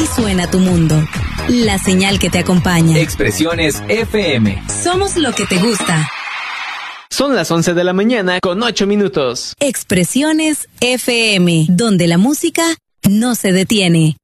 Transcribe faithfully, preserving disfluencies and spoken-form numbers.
Así suena tu mundo. La señal que te acompaña. Expresiones F M. Somos lo que te gusta. Son las once de la mañana con ocho minutos. Expresiones F M, donde la música no se detiene.